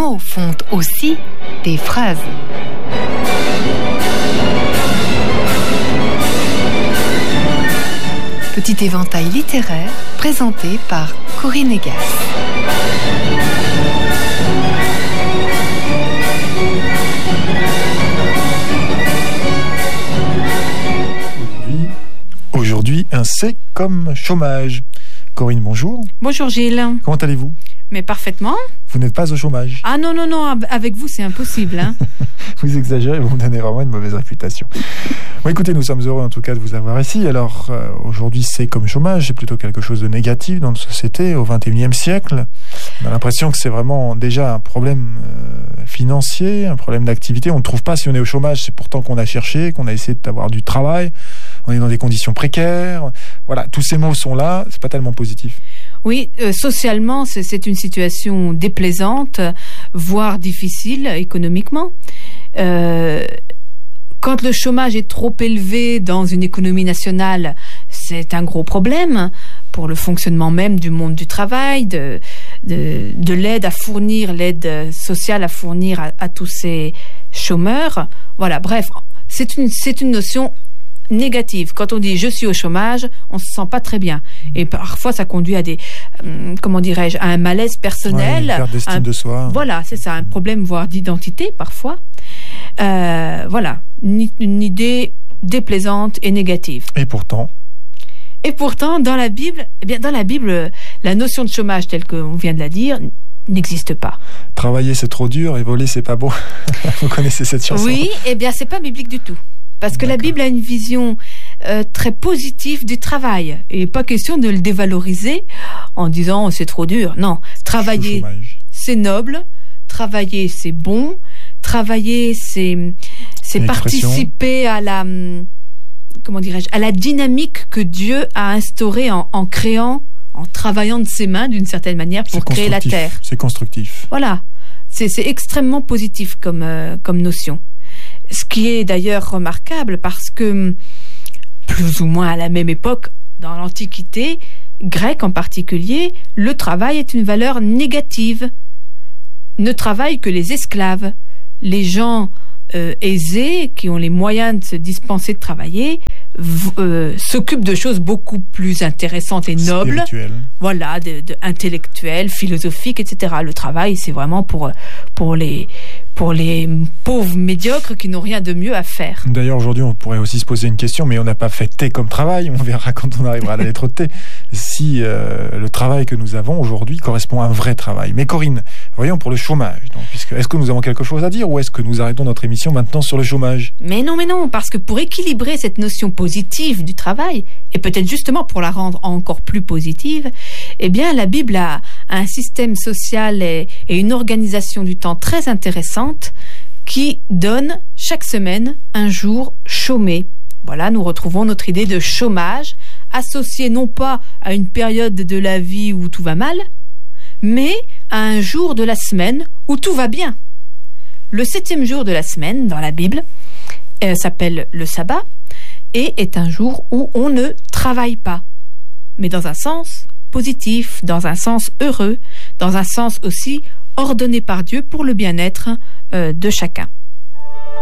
mots font aussi des phrases. Petit éventail littéraire présenté par Corinne Egas. Aujourd'hui, un C comme chômage. Corinne, bonjour. Bonjour Gilles. Comment allez-vous ? Mais parfaitement. Vous n'êtes pas au chômage. Ah non, avec vous c'est impossible. Hein. Vous exagérez, vous me donnez vraiment une mauvaise réputation. Bon, écoutez, nous sommes heureux en tout cas de vous avoir ici. Alors, aujourd'hui, c'est comme chômage, c'est plutôt quelque chose de négatif dans notre société au XXIe siècle. On a l'impression que c'est vraiment déjà un problème financier, un problème d'activité. On ne trouve pas si on est au chômage, c'est pourtant qu'on a cherché, qu'on a essayé d'avoir du travail. On est dans des conditions précaires. Voilà, tous ces mots sont là, c'est pas tellement positif. Oui, socialement, c'est une situation déplaisante, voire difficile économiquement. Quand le chômage est trop élevé dans une économie nationale, c'est un gros problème pour le fonctionnement même du monde du travail, de l'aide à fournir, l'aide sociale à fournir à tous ces chômeurs. Voilà, bref, c'est une notion négative. Quand on dit je suis au chômage, on se sent pas très bien. Et parfois, ça conduit à à un malaise personnel. Une perte d'estime de soi. Voilà, c'est ça, un problème, voire d'identité, parfois. Voilà, une idée déplaisante et négative. Et pourtant, dans la Bible, la notion de chômage, telle qu'on vient de la dire, n'existe pas. Travailler, c'est trop dur et voler, c'est pas beau. Vous connaissez cette chanson ? Oui, c'est pas biblique du tout. Parce que la Bible a une vision très positive du travail. Il n'est pas question de le dévaloriser en disant c'est trop dur. Non, travailler, c'est noble. Travailler, c'est bon. Travailler, c'est participer à la dynamique que Dieu a instaurée en travaillant de ses mains d'une certaine manière pour créer la terre. C'est constructif. Voilà, c'est extrêmement positif comme notion. Ce qui est d'ailleurs remarquable parce que, plus ou moins à la même époque, dans l'Antiquité, grecque en particulier, le travail est une valeur négative. Ne travaillent que les esclaves. Les gens aisés, qui ont les moyens de se dispenser de travailler, s'occupent de choses beaucoup plus intéressantes et nobles. Voilà, intellectuelles, philosophiques, etc. Le travail, c'est vraiment pour les pauvres médiocres qui n'ont rien de mieux à faire. D'ailleurs, aujourd'hui, on pourrait aussi se poser une question, mais on n'a pas fait T comme travail. On verra quand on arrivera à la lettre T si le travail que nous avons aujourd'hui correspond à un vrai travail. Mais Corinne, voyons pour le chômage. Donc, est-ce que nous avons quelque chose à dire ou est-ce que nous arrêtons notre émission maintenant sur le chômage ? Mais non, parce que pour équilibrer cette notion positive du travail, et peut-être justement pour la rendre encore plus positive, la Bible a un système social et une organisation du temps très intéressante qui donne chaque semaine un jour chômé. Voilà, nous retrouvons notre idée de chômage associée non pas à une période de la vie où tout va mal, mais à un jour de la semaine où tout va bien. Le 7e jour de la semaine, dans la Bible, s'appelle le sabbat et est un jour où on ne travaille pas, mais dans un sens positif, dans un sens heureux, dans un sens aussi ordonné par Dieu pour le bien-être de chacun.